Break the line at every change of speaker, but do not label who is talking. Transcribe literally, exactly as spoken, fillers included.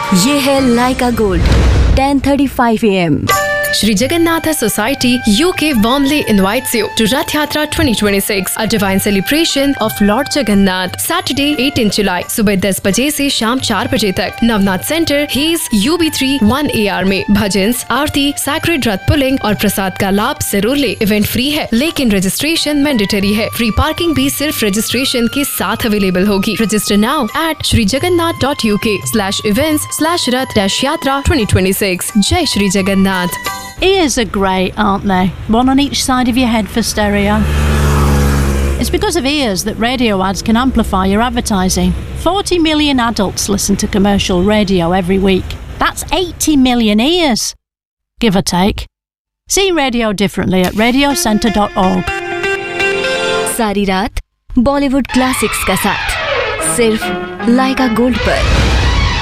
ये है लाइका gold ten thirty five A M.
Sri Jagannatha Society U K warmly invites you to Rath Yatra twenty twenty-six, a divine celebration of Lord Jagannath. Saturday eighteenth July, सुबह दस बजे से शाम चार बजे तक Navnath centre hedge U B three one A R में भजन्स, आरती, sacred रथ pulling और प्रसाद का लाभ जरूर ले। इवेंट फ्री है लेकिन रजिस्ट्रेशन मैंडेटरी है। फ्री पार्किंग भी सिर्फ रजिस्ट्रेशन के साथ अवेलेबल होगी। Register now at Shri Jagannath dot U K slash events slash Rath dash यात्रा twenty twenty-six। जय Shri Jagannath.
Ears are great, aren't they? One on each side of your head for stereo. It's because of ears that radio ads can amplify your advertising. forty million adults listen to commercial radio every week. That's eighty million ears, give or take. See radio differently at radio centre dot org.
सारी रात Bollywood classics का साथ सिर्फ लाइका gold पर।